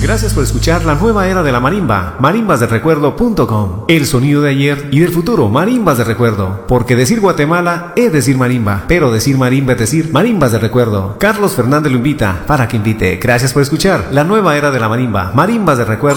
Gracias por escuchar la nueva era de la marimba, marimbasdelrecuerdo.com. El sonido de ayer y del futuro, marimbas de recuerdo. Porque decir Guatemala es decir marimba, pero decir marimba es decir marimbas de recuerdo. Carlos Fernández lo invita para que invite. Gracias por escuchar la nueva era de la marimba, marimbas de recuerdo.